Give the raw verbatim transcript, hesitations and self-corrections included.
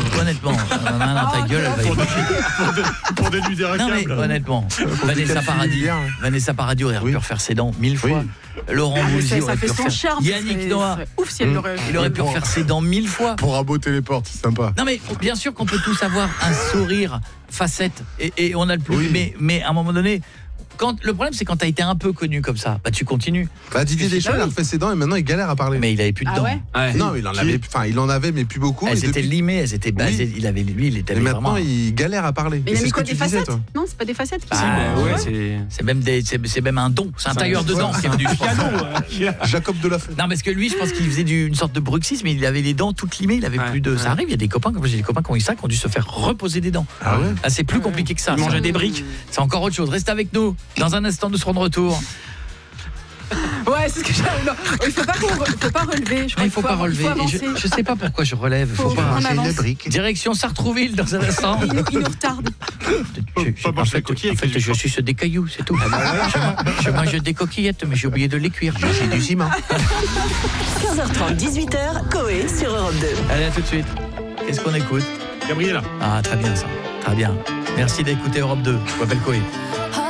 honnêtement, on a un dans ta gueule, elle va y coucher. Pour déluder un Non câble. mais honnêtement, Vanessa Paradis, Vanessa Paradis aurait pu Oui. refaire ses dents mille fois. Oui. Laurent Ah, mais Voulzy ça, aurait ça pu fait son refaire. charme. Yannick ce Noah, serait ouf si elle Mmh. l'aurait. il aurait pu refaire ses dents mille fois. Pour raboter les portes, c'est sympa. Non mais bien sûr qu'on peut tous avoir un sourire facette et, et on a le plus Oui. mais mais à un moment donné quand le problème c'est quand tu as été un peu connu comme ça, bah tu continues. Bah Didier Deschamps, Ah oui. il a refait ses dents et maintenant il galère à parler. Mais il avait plus de Ah dents. ouais Ouais. Non, mais il en avait, enfin, il en avait, mais plus beaucoup. Elles et étaient depuis- limées, elles étaient basées, il avait lui il était Et maintenant, vraiment. il galère à parler. Mais Et il a c'est mis ce quoi, que des tu disais, facettes? toi. Non, c'est pas des facettes qui Ah, sont- ouais, Ouais. c'est C'est même des c'est c'est même un don, c'est un tailleur de dents qui est venu. je pense. Jacob Delafont. Non parce que lui je pense qu'il faisait du, une sorte de bruxisme, mais il avait les dents toutes limées, il avait Ouais, plus de ça ouais. arrive, il y a des copains comme j'ai des copains qui ont eu ça qui ont dû se faire reposer des dents. Ah ouais. Ah, c'est plus compliqué que ça. Il ça. mangeait des briques. C'est encore autre chose. Reste avec nous. Dans un instant nous serons de retour. Ouais, c'est ce que j'ai. Non, il faut pas qu'on re- faut pas relever. Je crois Mais il faut qu'il pas faut relever. avoir- il faut Et je, avancer. je sais pas pourquoi je relève. Faut Faut- pas. on J'ai avance. les briques. Direction Sartrouville dans un instant. Il nous, il nous retarde. Je, je- Pas en manger fait, la coquille en avec fait, les je suis sur des cailloux, c'est tout. je, je mange des coquillettes, mais j'ai oublié de les cuire. J'ai du ciment. quinze heures trente, dix-huit heures, Coé sur Europe deux. Allez, à tout de suite. Qu'est-ce qu'on écoute? Gabriela. Ah, très bien ça. Très bien. Merci d'écouter Europe deux. Je m'appelle Coé. I